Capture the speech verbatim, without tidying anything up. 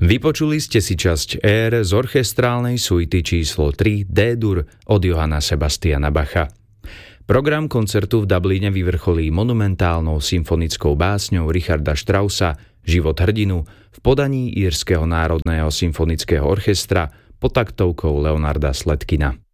Vypočuli ste si časť ér z orchestrálnej suity číslo tri D-dur od Johanna Sebastiana Bacha. Program koncertu v Dubline vyvrcholí monumentálnou symfonickou básňou Richarda Straussa Život hrdinu v podaní Írskeho národného symfonického orchestra pod taktovkou Leonarda Sledkina.